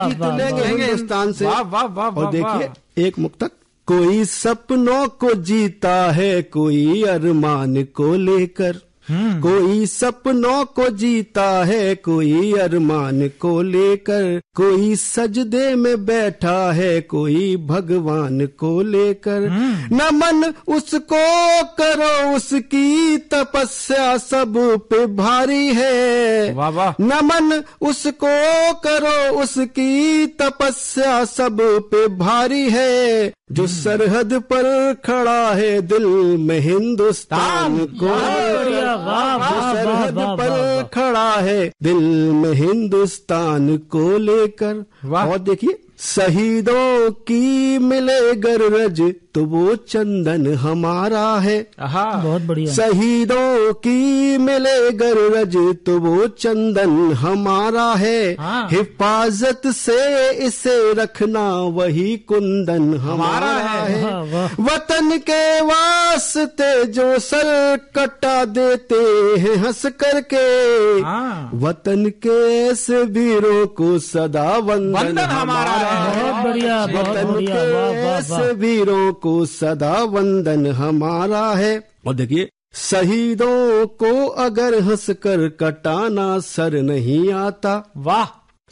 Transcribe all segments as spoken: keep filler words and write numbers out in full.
जीत लेंगे हिंदुस्तान से। वाह वाह वाह। और देखिए एक मुक्तक, कोई सपनों को जीता है कोई अरमान को लेकर, कोई सपनों को जीता है कोई अरमान को लेकर, कोई सजदे में बैठा है कोई भगवान को लेकर, नमन उसको करो उसकी तपस्या सब पे भारी है। वाह वाह। नमन उसको करो उसकी तपस्या सब पे भारी है, जो सरहद पर खड़ा है दिल में हिंदुस्तान को, जो सरहद पर खड़ा है दिल में हिंदुस्तान को लेकर। और देखिए, शहीदों की मिले गरज तो वो चंदन हमारा है। बहुत बढ़िया। शहीदों की मिले गरज तो वो चंदन हमारा है, हाँ। हिफाजत से इसे रखना वही कुंदन हमारा है। वाह, वाह। वतन के वास्ते जो सर कटा देते हैं हंस करके, हाँ। वतन के ऐसे वीरों को सदा वंदन, वंदन हमारा है। बहुत बढ़िया, बहुत वतन बढ़िया। के वाह वाह ऐसे वाह। वीरों को सदा वंदन हमारा है। और देखिए, शहीदों को अगर हंसकर कटाना सर नहीं आता, वाह।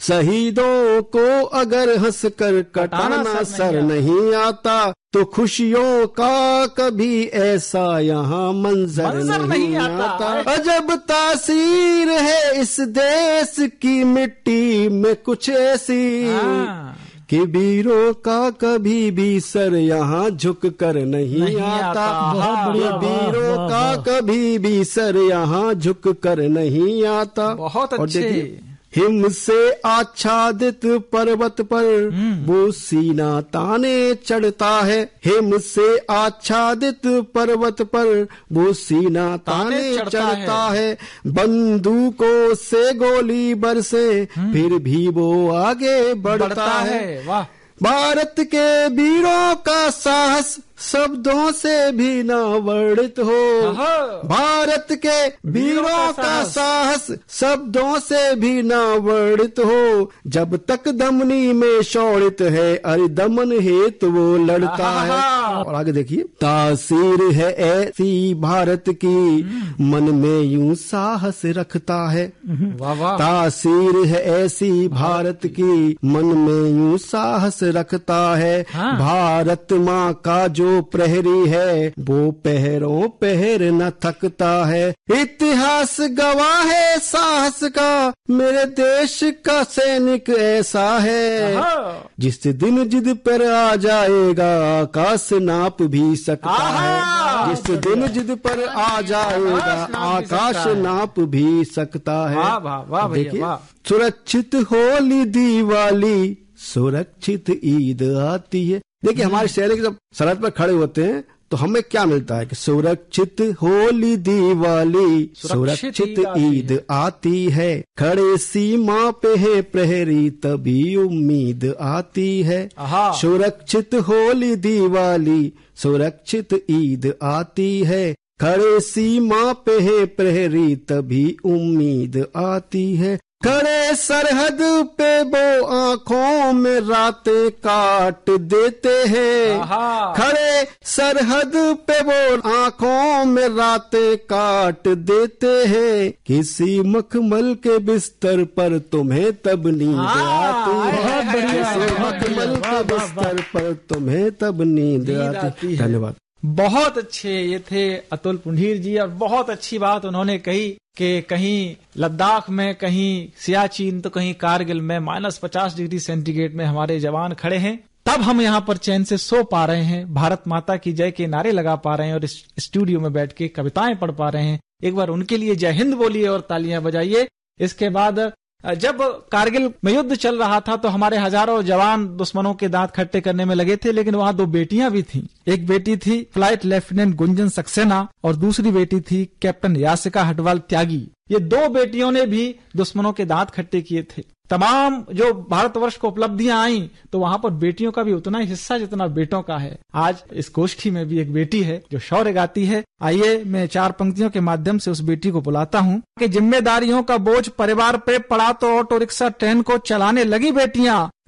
शहीदों को अगर हंसकर कटाना सर सर नहीं आता, तो खुशियों का कभी ऐसा यहाँ मंजर, मंजर नहीं, नहीं आता। आता। अजब तासीर है इस देश की मिट्टी में कुछ ऐसी, हाँ। कि वीरों का कभी भी सर यहाँ झुक कर नहीं, नहीं आता, आता। बहुत बढ़िया, कि वीरों वाह, का वाह। कभी भी सर यहाँ झुक कर नहीं आता। बहुत और अच्छे। देखिए, हिम से आच्छादित पर्वत पर वो सीना ताने चढ़ता है, हिम से आच्छादित पर्वत पर वो सीना ताने चढ़ता है, बंदूकों से गोली बरसे फिर भी वो आगे बढ़ता है। वाह। भारत के वीरों का साहस शब्दों से भी न वर्णित हो, भारत के वीरों का साहस शब्दों से भी न वर्णित हो, जब तक दमनी में शौरित है अरे दमन हेतु वो लड़ता है। और आगे देखिए, तासीर है ऐसी भारत की मन में यूं साहस रखता है, वाह वाह। तासीर है ऐसी भारत की मन में यूं साहस रखता है, हाँ। भारत माँ का जो प्रहरी है वो पहरों पहर न थकता है, इतिहास गवाह है साहस का मेरे देश का सैनिक ऐसा है, जिस दिन जिद पर आ जाएगा आकाश नाप भी सकता है, जिस दिन जिद पर आ जाएगा आकाश नाप भी सकता है। वाह वाह वाह भैया, देखिए, वाह। सुरक्षित होली दिवाली सुरक्षित ईद आती है। देखिए, हमारे सैनिक जब सरहद पर खड़े होते हैं तो हमें क्या मिलता है कि सुरक्षित होली दिवाली सुरक्षित ईद आती है, खड़े सीमा पे है प्रहरी तभी उम्मीद आती है, सुरक्षित होली दिवाली सुरक्षित ईद आती है, खड़े सीमा पे है प्रहरी तभी उम्मीद आती है, खड़े सरहद पे वो आंखों में रातें काट देते हैं, खड़े सरहद पे वो आंखों में रातें काट देते हैं, किसी मखमल के बिस्तर पर तुम्हें तब नींद आती है, किसी मखमल के बिस्तर पर तुम्हें तब नींद आती है। धन्यवाद। बहुत अच्छे ये थे अतुल पुंडीर जी, और बहुत अच्छी बात उन्होंने कही कि कहीं लद्दाख में, कहीं सियाचिन, तो कहीं कारगिल में माइनस पचास डिग्री सेंटीग्रेड में हमारे जवान खड़े हैं, तब हम यहाँ पर चैन से सो पा रहे हैं, भारत माता की जय के नारे लगा पा रहे हैं और इस स्टूडियो में बैठ के कविताएं पढ़ पा रहे हैं। एक बार उनके लिए जय हिंद बोलिए और तालियां बजाइए। इसके बाद जब कारगिल में युद्ध चल रहा था तो हमारे हजारों जवान दुश्मनों के दांत खट्टे करने में लगे थे, लेकिन वहाँ दो बेटियां भी थीं। एक बेटी थी फ्लाइट लेफ्टिनेंट गुंजन सक्सेना और दूसरी बेटी थी कैप्टन यासिका हटवाल त्यागी। ये दो बेटियों ने भी दुश्मनों के दांत खट्टे किए थे। तमाम जो भारतवर्ष को उपलब्धियां आई तो वहां पर बेटियों का भी उतना ही हिस्सा जितना बेटों का है। आज इस गोष्ठी में भी एक बेटी है जो शौर्य गाती है। आइए मैं चार पंक्तियों के माध्यम से उस बेटी को बुलाता हूँ कि जिम्मेदारियों का बोझ परिवार पे पड़ा तो ऑटो रिक्शा ट्रेन को चलाने लगी बेटियां,